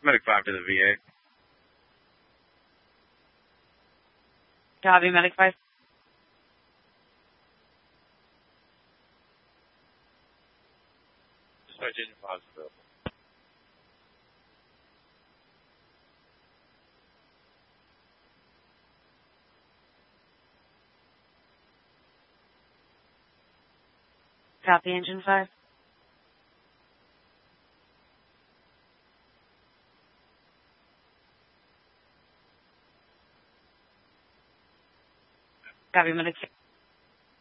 Medic 5 to the VA. Copy, Medic 5. Dispatch Agent 5 is available. Copy, Engine 5. Copy, Medic 6.